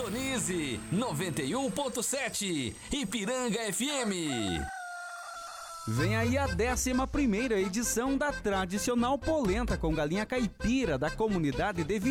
Sintonize 91.7 Ipiranga FM. Vem aí a 11ª edição da tradicional polenta com galinha caipira da comunidade de